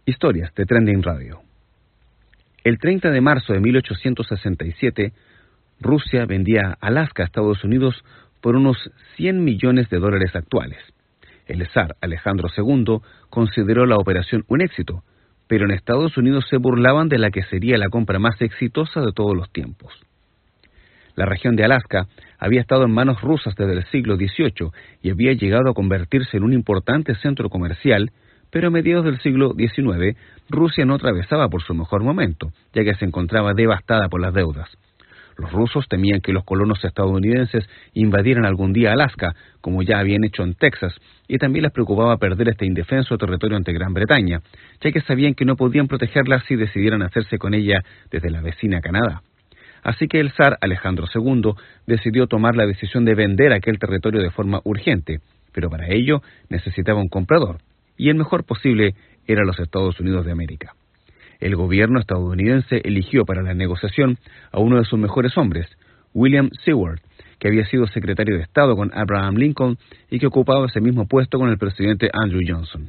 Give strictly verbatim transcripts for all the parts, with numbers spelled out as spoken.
Historias de Trending Radio. El treinta de marzo de mil ochocientos sesenta y siete, Rusia vendía Alaska a Estados Unidos por unos cien millones de dólares actuales. El zar Alejandro segundo consideró la operación un éxito, pero en Estados Unidos se burlaban de la que sería la compra más exitosa de todos los tiempos. La región de Alaska había estado en manos rusas desde el siglo dieciocho y había llegado a convertirse en un importante centro comercial, pero a mediados del siglo diecinueve, Rusia no atravesaba por su mejor momento, ya que se encontraba devastada por las deudas. Los rusos temían que los colonos estadounidenses invadieran algún día Alaska, como ya habían hecho en Texas, y también les preocupaba perder este indefenso territorio ante Gran Bretaña, ya que sabían que no podían protegerla si decidieran hacerse con ella desde la vecina Canadá. Así que el zar Alejandro segundo decidió tomar la decisión de vender aquel territorio de forma urgente, pero para ello necesitaba un comprador, y el mejor posible era los Estados Unidos de América. El gobierno estadounidense eligió para la negociación a uno de sus mejores hombres, William Seward, que había sido secretario de Estado con Abraham Lincoln y que ocupaba ese mismo puesto con el presidente Andrew Johnson.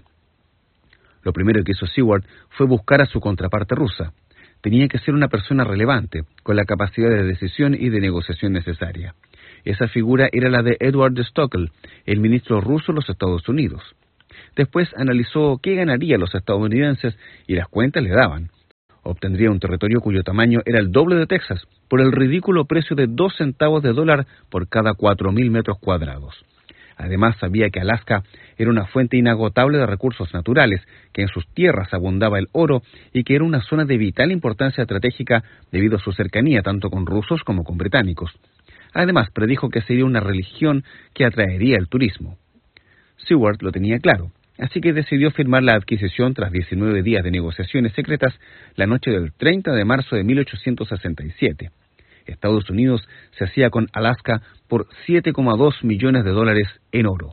Lo primero que hizo Seward fue buscar a su contraparte rusa. Tenía que ser una persona relevante, con la capacidad de decisión y de negociación necesaria. Esa figura era la de Edward de Stockel, el ministro ruso de los Estados Unidos. Después analizó qué ganarían los estadounidenses y las cuentas le daban. Obtendría un territorio cuyo tamaño era el doble de Texas, por el ridículo precio de dos centavos de dólar por cada cuatro mil metros cuadrados. Además, sabía que Alaska era una fuente inagotable de recursos naturales, que en sus tierras abundaba el oro y que era una zona de vital importancia estratégica debido a su cercanía tanto con rusos como con británicos. Además, predijo que sería una región que atraería el turismo. Seward lo tenía claro, así que decidió firmar la adquisición tras diecinueve días de negociaciones secretas la noche del treinta de marzo de mil ochocientos sesenta y siete. Estados Unidos se hacía con Alaska por siete coma dos millones de dólares en oro.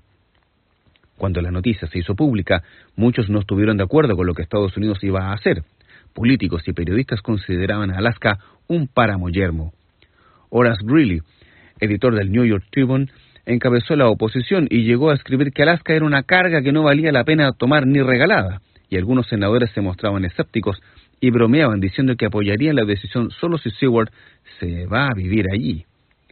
Cuando la noticia se hizo pública, muchos no estuvieron de acuerdo con lo que Estados Unidos iba a hacer. Políticos y periodistas consideraban a Alaska un páramo yermo. Horace Greeley, editor del New York Tribune, encabezó la oposición y llegó a escribir que Alaska era una carga que no valía la pena tomar ni regalada, y algunos senadores se mostraban escépticos y bromeaban diciendo que apoyarían la decisión solo si Seward se va a vivir allí.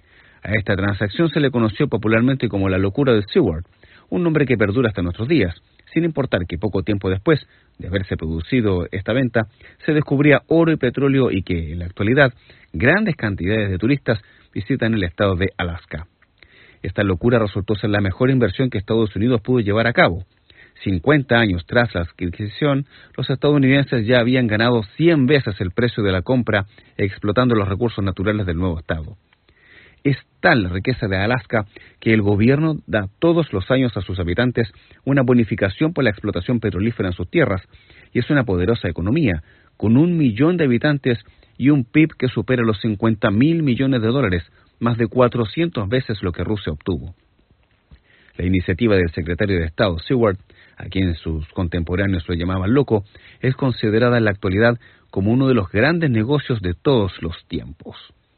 A esta transacción se le conoció popularmente como la locura de Seward, un nombre que perdura hasta nuestros días, sin importar que poco tiempo después de haberse producido esta venta, se descubría oro y petróleo y que, en la actualidad, grandes cantidades de turistas visitan el estado de Alaska. Esta locura resultó ser la mejor inversión que Estados Unidos pudo llevar a cabo. cincuenta años tras la adquisición, los estadounidenses ya habían ganado cien veces el precio de la compra explotando los recursos naturales del nuevo estado. Es tal la riqueza de Alaska que el gobierno da todos los años a sus habitantes una bonificación por la explotación petrolífera en sus tierras, y es una poderosa economía, con un millón de habitantes y un P I B que supera los cincuenta mil millones de dólares, más de cuatrocientas veces lo que Rusia obtuvo. La iniciativa del secretario de Estado, Seward, a quien sus contemporáneos lo llamaban loco, es considerada en la actualidad como uno de los grandes negocios de todos los tiempos.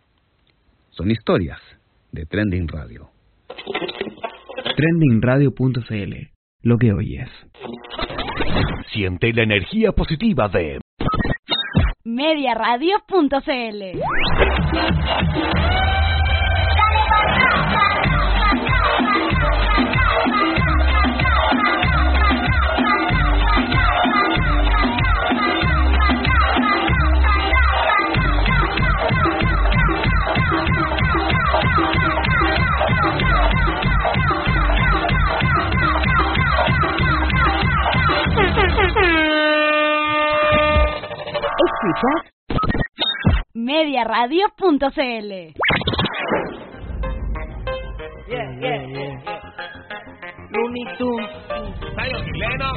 Son historias de Trending Radio. trending radio punto c l. Lo que oyes. Siente la energía positiva de media radio punto c l. ¿Escuchas? media radio punto c l. Yeah, yeah, yeah, yeah. Looney Tunes.